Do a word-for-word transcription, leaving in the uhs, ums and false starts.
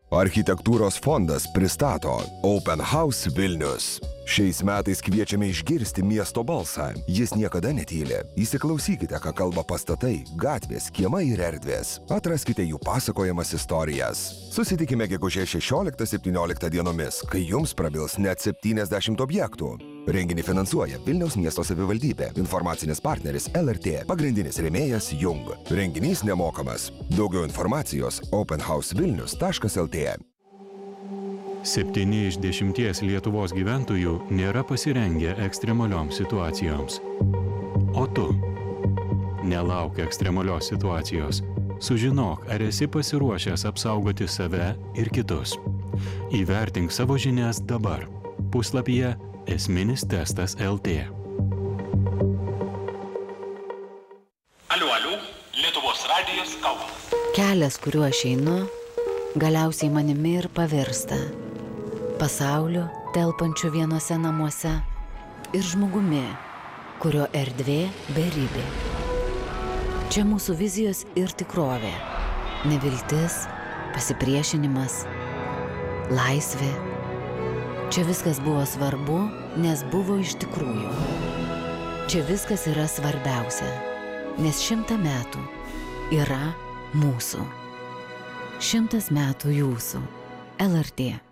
Architektūros fondas pristato Open House Vilnius. Šiais metais kviečiame išgirsti miesto balsą. Jis niekada netyli. Įsiklausykite, ką kalba pastatai, gatvės, kiemai ir erdvės. Atraskite jų pasakojamas istorijas. Susitikime gegužės šešioliktą septynioliktą dienomis, kai jums prabils net septyniasdešimt objektų. Renginį finansuoja Vilniaus miesto savivaldybė, informacinis partneris L R T, pagrindinis rėmėjas Jung. Renginys nemokamas. Daugiau informacijos openhousevilnius taškas L T. Septyni iš dešimties Lietuvos gyventojų nėra pasirengę ekstremalioms situacijoms. O tu? Nelauk ekstremalios situacijos. Sužinok, ar esi pasiruošęs apsaugoti save ir kitus. Įvertink savo žinias dabar. Puslapyje Esminis testas L T. Aliu, aliu, Lietuvos radijas Kaunas. Kelias, kuriuo aš einu, galiausiai manimi ir pavirsta. Pasauliu, telpančiu vienose namuose, ir žmogumi, kurio erdvė beribė. Čia mūsų vizijos ir tikrovė. Neviltis, pasipriešinimas, laisvė. Čia viskas buvo svarbu, nes buvo iš tikrųjų. Čia viskas yra svarbiausia, nes šimtą metų yra mūsų. Šimtas metų jūsų. L R T.